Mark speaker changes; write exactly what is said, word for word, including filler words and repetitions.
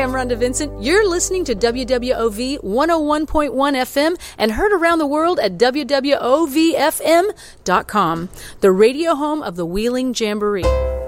Speaker 1: I'm Rhonda Vincent. You're listening to W W O V one oh one point one F M and heard around the world at W W O V F M dot com, the radio home of the Wheeling Jamboree.